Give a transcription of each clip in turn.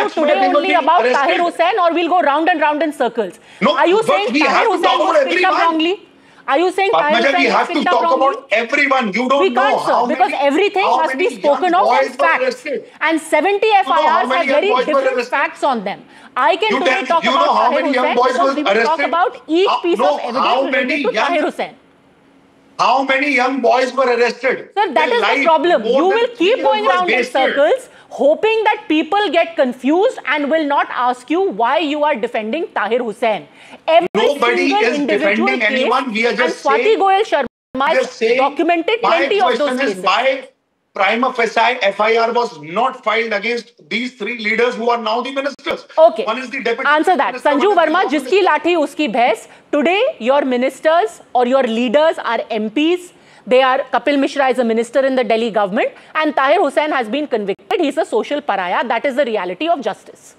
you today only about Tahir Hussain, or we'll go round and round in circles? No, are you saying Tahir Hussain was picked up wrongly? Are you saying Tahir Hussain we have to talk about everyone? You don't know how because everything must be spoken of as facts. And 70 FIRs have very different facts on them. I can today talk about Tahir Hussain because we will talk about each piece of evidence related to Tahir Hussain. How many young boys were arrested? Sir, that is the problem. You will keep going around in circles, hoping that people get confused and will not ask you why you are defending Tahir Hussain. Nobody is defending anyone. We are just saying. Swati Goyal Sharma has documented plenty of those cases. My prima facie FIR was not filed against these three leaders who are now the ministers. Okay. One is the deputy. Answer that. Sanju Verma, jiski lathi uski bhais. Today, your ministers or your leaders are MPs. They are, Kapil Mishra is a minister in the Delhi government, and Tahir Hussain has been convicted. He's a social pariah. That is the reality of justice.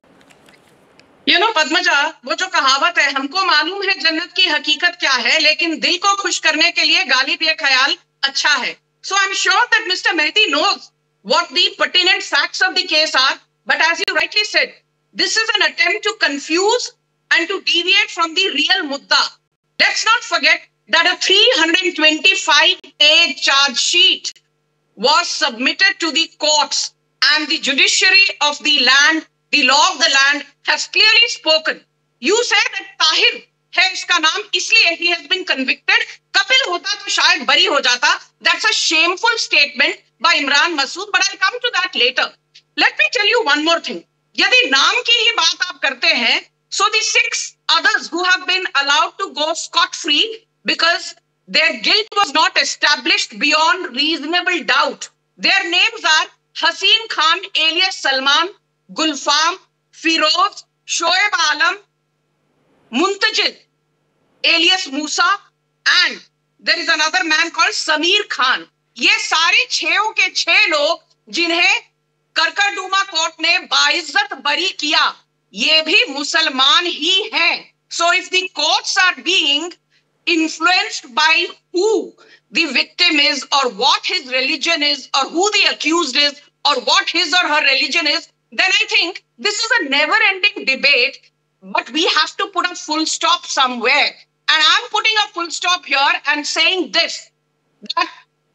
You know, Padmaja, वो जो कहावत है, हमको मालूम है जन्नत की हकीकत क्या है, लेकिन दिल को खुश करने के लिए गालिब ये ख्याल अच्छा है. So I'm sure that Mr. Mehdi knows what the pertinent facts of the case are. But as you rightly said, this is an attempt to confuse and to deviate from the real mudda. Let's not forget that a 325-page charge sheet was submitted to the courts, and the judiciary of the land, the law of the land, has clearly spoken. You say that Tahir है इसका नाम, इसलिए he has been convicted. Kapil होता तो शायद बरी हो जाता. That's a shameful statement by Imran Masood, but I'll come to that later. Let me tell you one more thing. यदि नाम की ही बात आप करते हैं, so the 6 others who have been allowed to go scot-free because their guilt was not established beyond reasonable doubt. Their names are Haseen Khan alias Salman, Gulfam, Firoz, Shoaib Alam, Muntajid alias Musa, and there is another man called Samir Khan. ये सारे 6 के 6 लोग जिन्हें करकरडूमा court ने बाइज्जत बरी किया, ये भी मुसलमान ही हैं. So if the courts are being influenced by who the victim is, or what his religion is, or who the accused is, or what his or her religion is, then I think this is a never-ending debate. But we have to put a full stop somewhere. And I'm putting a full stop here and saying this, that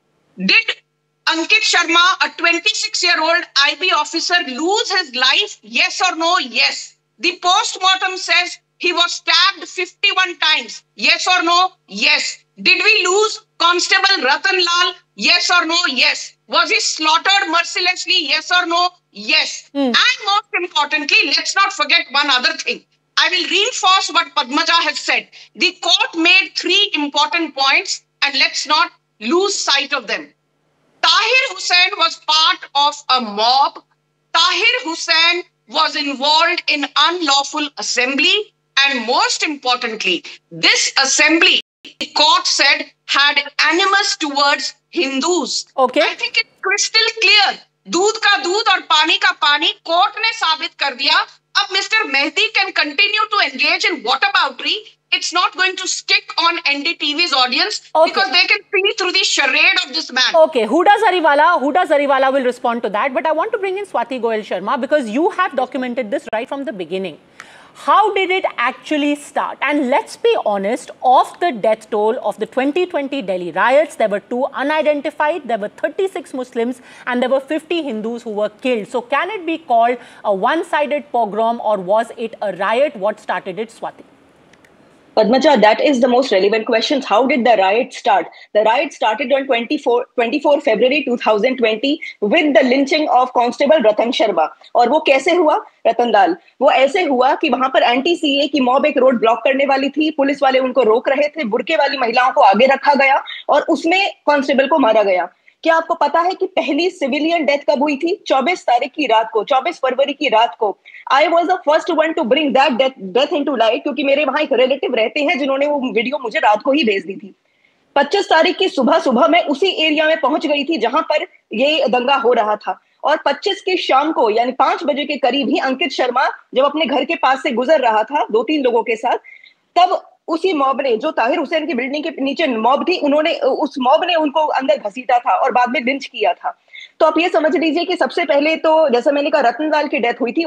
did Ankit Sharma, a 26-year-old IB officer, lose his life? Yes or no? Yes. The post-mortem says he was stabbed 51 times. Yes or no? Yes. Did we lose Constable Ratan Lal? Yes or no? Yes. Was he slaughtered mercilessly? Yes or no? Yes. And most importantly, let's not forget one other thing. I will reinforce what Padmaja has said. The court made 3 important points, and let's not lose sight of them. Tahir Hussain was part of a mob. Tahir Hussain was involved in unlawful assembly. And most importantly, this assembly, the court said, had animus towards Hindus. Okay. I think it's crystal clear. दूध का दूध और पानी का पानी court ने साबित कर दिया. अब Mr. Mehdi can continue to engage in whataboutery. It's not going to stick on NDTV's audience because they can see through the charade of this man. Okay, Huda Zariwala will respond to that. But I want to bring in Swati Goyal Sharma because you have documented this right from the beginning. How did it actually start? And let's be honest, of the death toll of the 2020 Delhi riots, there were 2 unidentified, there were 36 Muslims, and there were 50 Hindus who were killed. So can it be called a one-sided pogrom, or was it a riot? What started it, Swati? Padmaja, that is the most relevant question. How did the riot start? The riot started on 24 February 2020 with the lynching of Constable Ratan Sharma. और वो कैसे हुआ? रतनलाल, वो ऐसे हुआ कि वहां पर एंटी सीए की मॉब एक रोड ब्लॉक करने वाली थी, पुलिस वाले उनको रोक रहे थे, बुर्के वाली महिलाओं को आगे रखा गया और उसमें कांस्टेबल को मारा गया. क्या आपको पता है कि पहली सिविलियन डेथ कब हुई थी? 24 तारीख की रात को, 24 फरवरी की रात को. I was the first one two bring that death into light, क्योंकि मेरे वहां एक रिलेटिव रहते हैं जिन्होंने वो वीडियो मुझे रात को ही भेज दी थी. 25 तारीख की सुबह मैं उसी एरिया में पहुंच गई थी जहां पर ये दंगा हो रहा था. और 25 की शाम को यानी 5 बजे के करीब ही अंकित शर्मा जब अपने घर के पास से गुजर रहा था 2-3 लोगों के साथ, तब उसी मॉब ने, जो ताहिर हुसैन की बिल्डिंग के नीचे मॉब थी, उस मॉब ने उनको अंदर घसीटा था और बाद में लिंच किया था. तो आप ये समझ लीजिए कि सबसे पहले तो जैसा मैंने कहा रतनलाल की डेथ हुई थी.